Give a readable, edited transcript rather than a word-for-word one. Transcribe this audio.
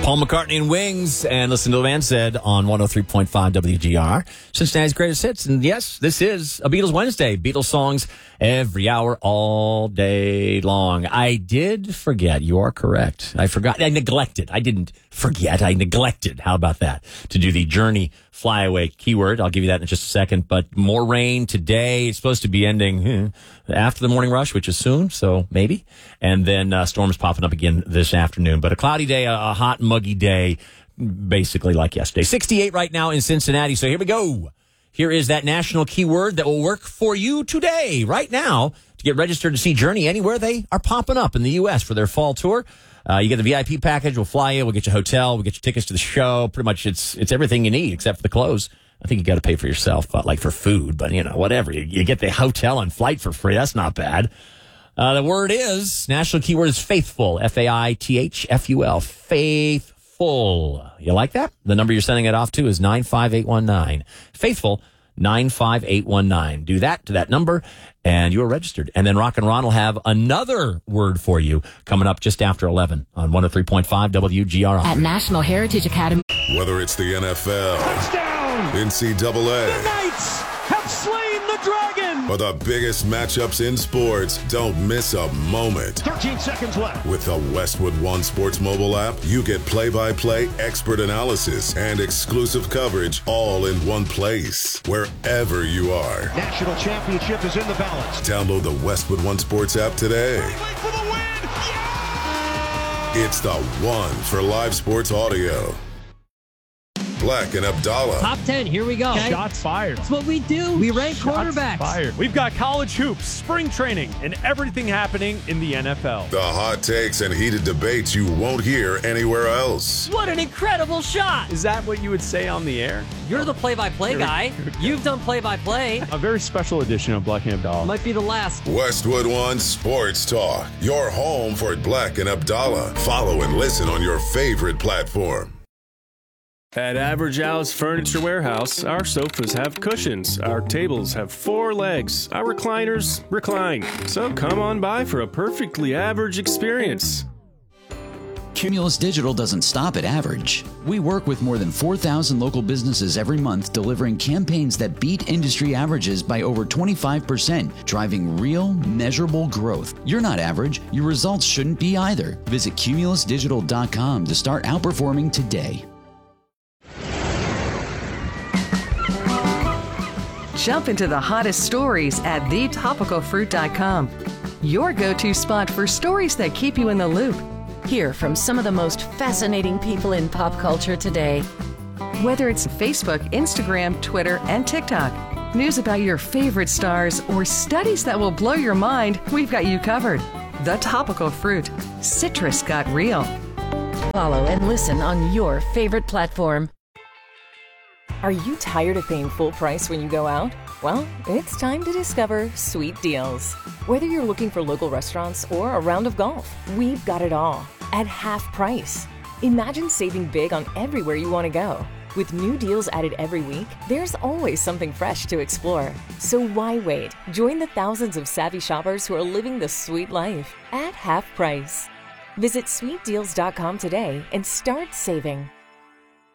Paul McCartney and Wings, and listen to the man said on 103.5 WGR, Cincinnati's greatest hits. And yes, this is a Beatles Wednesday. Beatles songs every hour, all day long. I did forget. You are correct. I forgot. I neglected. I didn't forget. I neglected. How about that? To do the Journey flyaway keyword. I'll give you that in just a second. But more rain today. It's supposed to be ending after the morning rush, which is soon, so maybe. And then storms popping up again this afternoon. But a cloudy day, a hot, muggy day, basically like yesterday. 68 right now in Cincinnati. So here we go. Here is that national keyword that will work for you today, right now, to get registered to see Journey anywhere they are popping up in the U.S. for their fall tour. You get the VIP package. We'll fly you. We'll get you a hotel. We'll get you tickets to the show. Pretty much it's everything you need except for the clothes. I think you got to pay for yourself, like for food, but whatever. You get the hotel and flight for free. That's not bad. The word is, national keyword is faithful. Faithful. Faithful. You like that? The number you're sending it off to is 95819. Faithful 95819. Do that to that number, and you are registered. And then Rock and Ron will have another word for you coming up just after 11 on 103.5 WGR. At National Heritage Academy. Whether it's the NFL, touchdown, NCAA, the Knights have slain the dragon, or the biggest matchups in sports, don't miss a moment. 13 seconds left. With the Westwood One Sports mobile app, you get play-by-play expert analysis and exclusive coverage all in one place, wherever you are. National championship is in the balance. Download the Westwood One Sports app today. Wait for the win. Yeah! It's the one for live sports audio. Black and Abdallah. Top 10, here we go. Okay. Shots fired. That's what we do. We rank quarterbacks. Fired. We've got college hoops, spring training, and everything happening in the NFL. The hot takes and heated debates you won't hear anywhere else. What an incredible shot. Is that what you would say on the air? You're the play-by-play guy. You've done play-by-play. A very special edition of Black and Abdallah. Might be the last. Westwood One Sports Talk. Your home for Black and Abdallah. Follow and listen on your favorite platform. At Average Al's Furniture Warehouse, our sofas have cushions, our tables have 4 legs, our recliners recline. So come on by for a perfectly average experience. Cumulus Digital doesn't stop at average. We work with more than 4,000 local businesses every month, delivering campaigns that beat industry averages by over 25%, driving real, measurable growth. You're not average. Your results shouldn't be either. Visit cumulusdigital.com to start outperforming today. Jump into the hottest stories at thetopicalfruit.com. Your go-to spot for stories that keep you in the loop. Hear from some of the most fascinating people in pop culture today. Whether it's Facebook, Instagram, Twitter, and TikTok, news about your favorite stars, or studies that will blow your mind, we've got you covered. The Topical Fruit. Citrus got real. Follow and listen on your favorite platform. Are you tired of paying full price when you go out? Well, it's time to discover Sweet Deals. Whether you're looking for local restaurants or a round of golf, we've got it all at half price. Imagine saving big on everywhere you want to go. With new deals added every week, there's always something fresh to explore. So why wait? Join the thousands of savvy shoppers who are living the sweet life at half price. Visit sweetdeals.com today and start saving.